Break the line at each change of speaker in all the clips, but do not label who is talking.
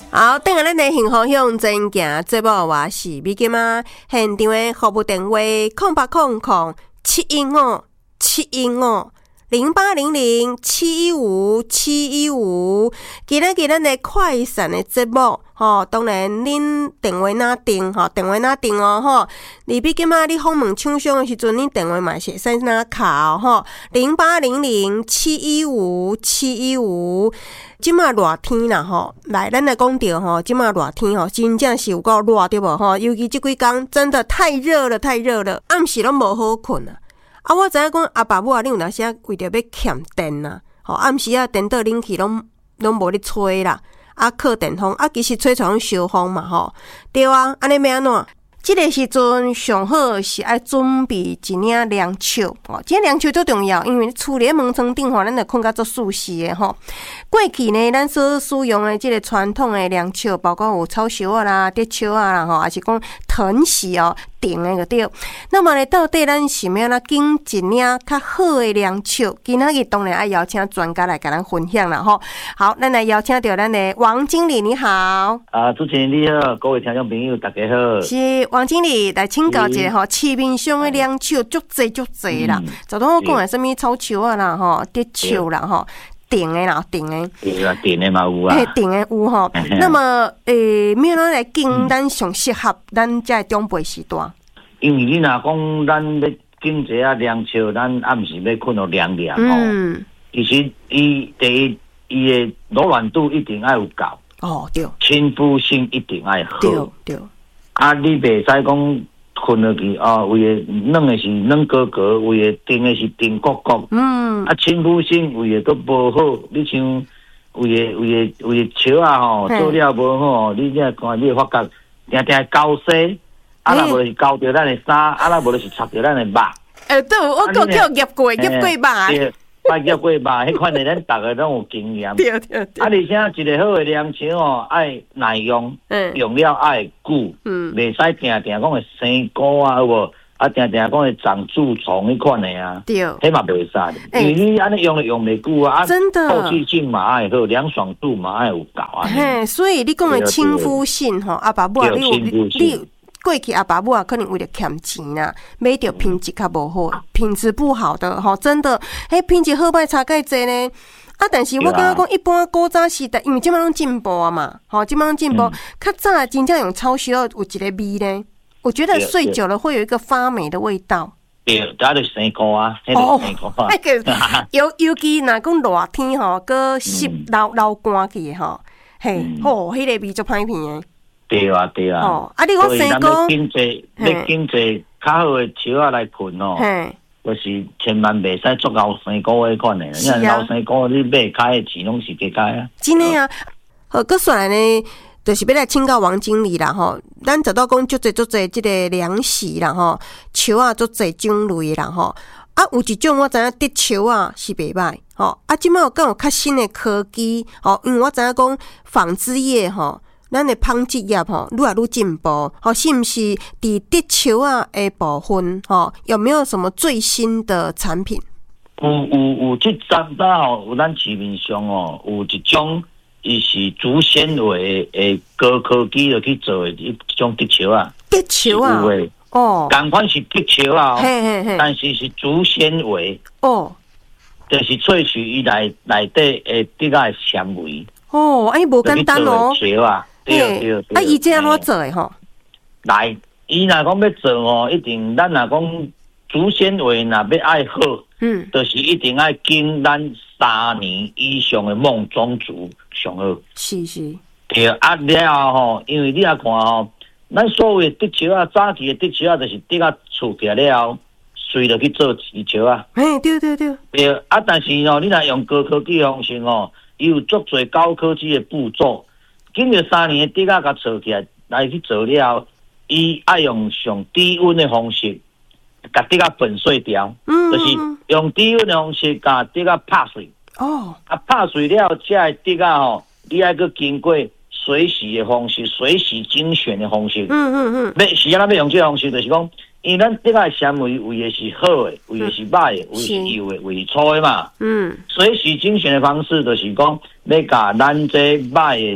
好，等下咱的幸福向前行节目，我是美金啊。现场的服务电话0800-715-7150800-715-715。今仔日咱的快闪的节目，当然恁电话哪定电话哪定哦你比今仔你访问厂商的时阵，恁电话嘛是会使哪卡0800-715-715。即马热天啦来咱来讲到即马热天真正是有够热对无尤其即几工真的太热了，暗时拢无好困啊！我知影讲阿爸母啊，恁有当时为着要欠电啊，暗时电倒冷气拢无咧吹啦，靠电风其实吹出来烧风嘛对啊，安尼要安怎？这个时阵上好是爱准备一领凉袖这凉袖最重要，因为厝里门窗顶咱就困甲足舒适的过去呢，咱所使用的这个传统的凉袖，包括有草袖啊啦、竹袖啊啦还是讲藤席定的就对。那么呢，到底咱是要哪拣一领较好的凉袖？今仔日当然爱邀请专家来甲咱分享啦好，咱来邀请到咱的王经理，你好。
主持人你好，各位听众朋友大家好。
是王经理来请教一下市面上的凉袖足侪啦，就当我讲的什么草袖啊啦竹袖啦定的啦，定的
嘛有啊，
定的有那么要哪来拣咱上适合咱这长辈时段？
因为你若讲咱要拣一下凉袖，咱暗时要困到凉凉其实伊第一伊的柔软度一定要有够
对，
亲肤性一定要好
对
你袂使讲困落去为的软的是软格格，为的定的是定骨骨亲肤性为的都无好，你像为的笑啊做了无好，你这看你会发觉定定交西若无是交着咱的衫，若无就是插着咱的肉
对，我叫夹过肉
捌夹过肉，迄款的咱逐个拢有经验。
对。
而且一个好的凉袖爱耐用，用了爱久，袂使定定讲会生菇啊，有无？定定讲会长蛀虫迄款的啊，
对，
迄嘛袂使，因为你安尼用袂久啊，
真的，
透气性嘛爱好，凉爽度嘛爱有够啊。
所以你讲的亲肤性阿爸母你过去阿爸母可能为了欠钱啦，买到品质较无好，品质不好的真的，品质好歹差介济呢。但是我感觉讲一般古早时代，因为即摆拢进步啊嘛，即摆拢进步，较早真正用草袖有一个味呢。我觉得睡久了会有一个发霉的味道。
对，它就生菇啊，那个生菇啊。
尤其若讲热天个湿流汗去迄个味足歹闻的。
对啊。
你讲生菇，
要拣一较好的树仔来困就是千万袂使做老生菇迄款的，因为老生菇你买开的钱拢是加开啊。
真的啊，搁算来呢，就是要来请教王经理啦咱就到讲足侪即个凉席啦树啊足侪种类啦有一种我知影竹树啊是袂歹即摆有较新的科技因为我知影讲纺织业咱的纺织业愈来愈进步是毋是伫竹树啊的部分有没有什么最新的产品？
有这阵有咱市面上有一种伊是竹纤维的高科技去做的一种竹树啊，
竹树啊
同款是竹树啊但是是竹纤维就是萃取伊内底的竹仔的纤维
安尼无简单
对，
伊这安怎做的
伊若讲要做一定咱若讲竹纤维若要爱好就是一定要经咱3年以上的梦中竹上好。
是
对了后因为你也看咱所谓的竹树啊，早期的竹树啊，就是竹啊厝起来了随落去做枝树啊。对但是你若用高科技的方式伊有足侪高科技的步骤。经过3年的竹啊，甲做起来去做了，伊爱用上低温的方式，甲竹啊粉碎掉，就是用低温的方式甲竹啊拍碎。拍碎了，这个竹啊你爱去经过水洗的方式，水洗精选的方式。要用这个方式，就是讲，因为咱竹啊纤维为的是好的，为的是歹的，为是幼的，为是粗的嘛。水洗精选的方式，就是讲要甲咱这歹的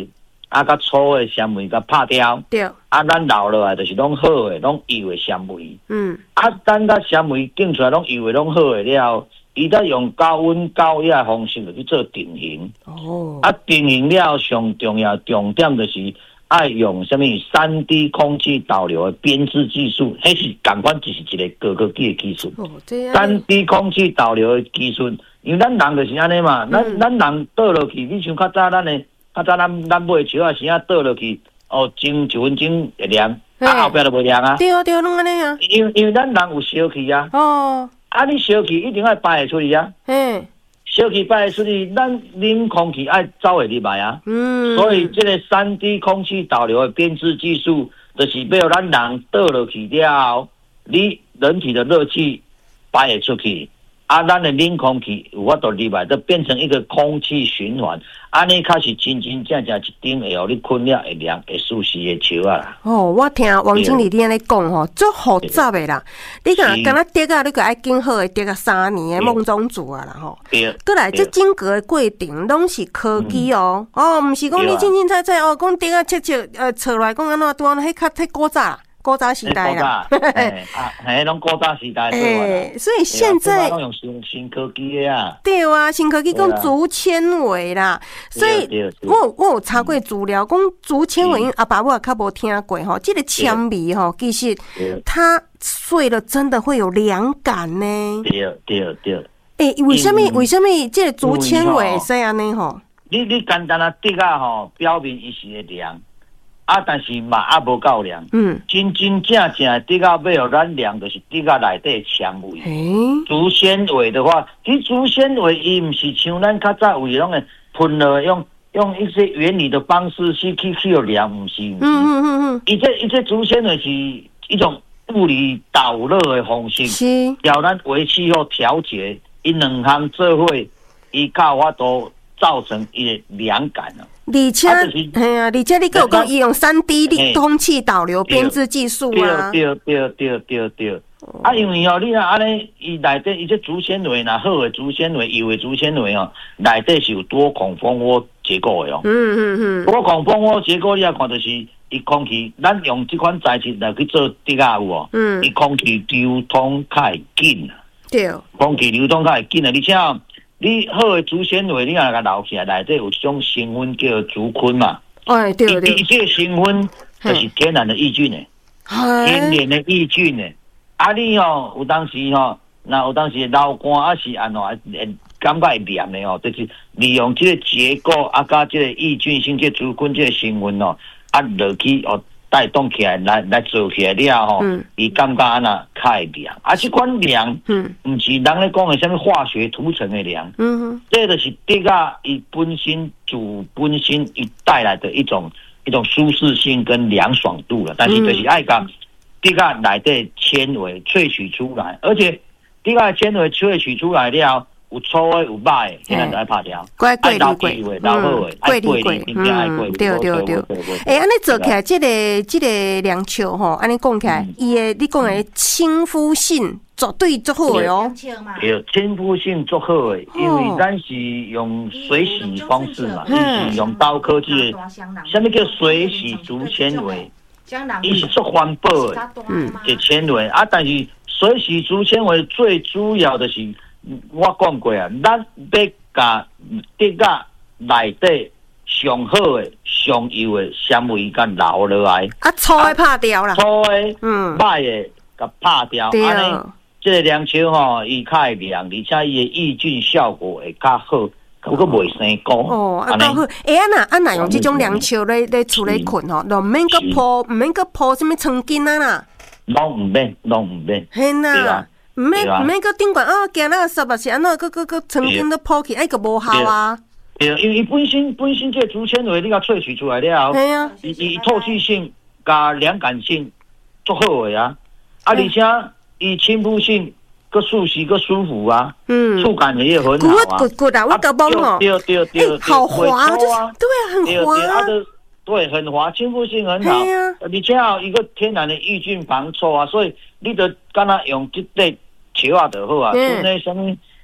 甲粗的纤维甲拍掉。
对。
咱留落来就是拢好的，拢幼的纤维。等甲纤维拣出来拢幼的拢好的了，伊再用高温高压方式去做定型。定型了上重要重点就是爱用什么3D 空气导流的编织技术，迄是同款，就是一个高科技的技术。3D 空气导流的技术，因为咱人就是安尼嘛，咱人倒落去，你像较早咱买树啊时啊倒落去，蒸1分钟会凉，后壁就袂凉啊。
对，拢安尼啊。
因为咱人有烧气啊。你烧气一定要排会出去啊。烧气排出去，咱冷空气爱走会入来啊。所以这个3D 空气导流的编织技术，就是要咱人倒落去了，你人体的热气排会出去，咱的冷空气有法度入来，就变成一个空气循环。安尼开始真正一顶会互你困了会凉会舒适的树啊啦。
我听王经理你安尼讲吼，足复杂的啦。你敢若得啊，你个爱经好的得啊3年的梦中主啊啦吼。过来这整个的过程拢是科技哦，毋是讲你清菜讲得啊切找来讲安怎拄迄较古早。古早时代啦，
拢古早时代对。
所以现在
拢用新科技的啊。
对啊，新科技讲竹纤维啦，所以我有查过资料，讲竹纤维，阿爸我也较无听过吼。这个纤维吼，其实它碎了真的会有凉感呢。对。为什么这个竹纤维是安尼吼？
你简单啊，滴啊吼，表面伊是会凉。但是嘛无够凉。真正滴到要互咱凉，就是滴到内底纤维。竹纤维的话，其实竹纤维伊毋是像咱较早有种诶喷了用一些原理的方式去互凉，毋是。伊这竹纤维是一种物理导热的方式，叫咱为气候调节，伊两项做伙，伊较有法度造成伊的凉感啊。
而且你还有讲伊用3D 空气导流编织技术啊。对。
因为你安尼，伊内底伊这竹纤维呐，好的竹纤维、幼的竹纤维内底是有多孔蜂窝结构的多孔蜂窝结构你也看就是伊空气，咱用这款材质来去做滴啊有无？伊空气流通较会紧啊。
对。
空气流通较会紧啊，而且。你好的竹纤维，你若甲留起来，内底有一种成分叫竹醌嘛。
对。
伊这个成分就是天然的抑菌诶，天然的抑菌诶。你有当时有当时流汗是安怎感觉会凉的就是利用这个结构甲这个抑菌性这竹醌这个成分落去带动起来来做起来了伊感觉安那较会凉。这款凉毋是人咧讲的什么化学涂层的凉。这就是滴啊伊本身伊带来的一种舒适性跟凉爽度了。但是就是爱讲滴啊内底纤维萃取出来，而且滴啊纤维萃取出来了。有粗的有歹的，现在就爱拍掉。
乖乖
老贵的，老好的，爱贵的，真正爱贵的。
对。安尼做起来，这个凉树吼，安尼讲起来，伊的你讲的亲肤性绝对足好的哦。
对，亲肤性足好的，因为咱是用水洗方式嘛，伊是用高科技的。什么叫水洗竹纤维？伊是足环保的，这纤维但是水洗竹纤维最主要的是。我讲过啊，咱要甲滴啊内底上好的、上优的纤维甲留落来。
粗的拍掉啦。
粗的、歹的甲拍掉。安尼，这个凉树伊较会凉，而且伊的抑菌效果会较好，佫袂生菇。
安好。那用这种凉树咧厝咧困就毋免佫铺什么床巾啦。
拢毋免。
嘿呐。毋免个顶管惊那个湿啊是安怎个曾经都抛弃，个无效啊。
对，因为伊本身这竹纤维你甲萃取出来了，
系啊，
伊透气性加凉感性足好的啊，而且伊亲肤性个舒适个舒服啊，触感也很好啊。
我甲摸吼，
对，
好滑，就是对啊，很滑。
对，很滑，亲肤性很好，而且一个天然的抑菌防臭啊，所以你就敢若用这类树就好啊，像那什么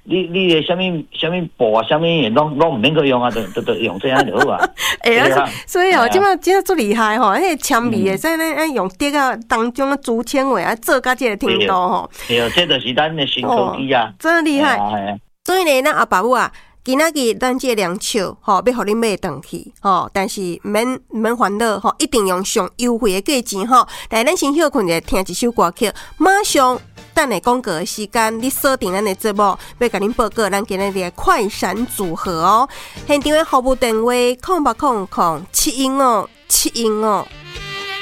你的什么布啊，什么拢唔免去用啊，就用这样就好啊。
所以哦，即马真足厉害吼，迄个纤维会使咱用竹啊当中的竹纤维啊做到这个程度吼。
对，这就是咱的新科技啊，
真厉害。所以呢，咱阿爸母啊，今仔日咱这凉笑吼，要互你买回去吼，但是免烦恼吼，一定用上优惠的价钱吼。来，咱先休困者听一首歌曲，马上。等下广告的时间，你锁定咱的节目，要甲恁报告咱今日的快闪组合哦。现场的服务电话：0800715715。